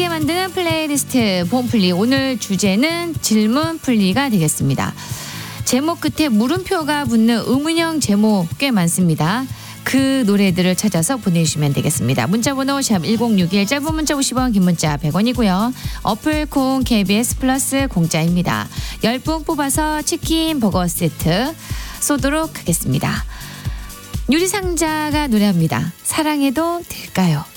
함께 만드는 플레이리스트 봄플리. 오늘 주제는 질문플리가 되겠습니다. 제목 끝에 물음표가 붙는 의문형 제목 꽤 많습니다. 그 노래들을 찾아서 보내주시면 되겠습니다. 문자번호 샵1061, 짧은 문자 50원, 긴 문자 100원이고요. 어플 콩 KBS 플러스 공짜입니다. 10분 뽑아서 치킨 버거 세트 쏘도록 하겠습니다. 유리상자가 노래합니다. 사랑해도 될까요?